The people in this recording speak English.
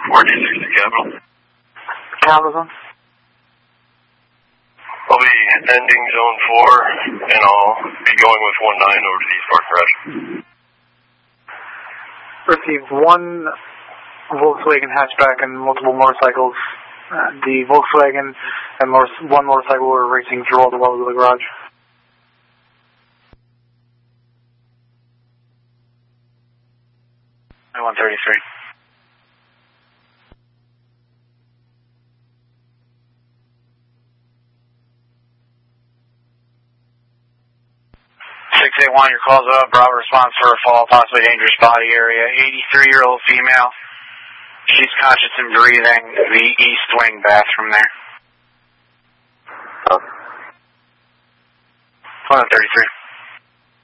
426 to Capital. Capital Zone. I'll be ending Zone 4, and I'll be going with 19 over to the East Park Garage. Received one Volkswagen hatchback and multiple motorcycles. The Volkswagen and one motorcycle were racing through all the levels of the garage. I 133. Your call's up. Bravo response for a fall, possibly dangerous body area. 83-year-old female. She's conscious and breathing. The east wing bathroom there. 133.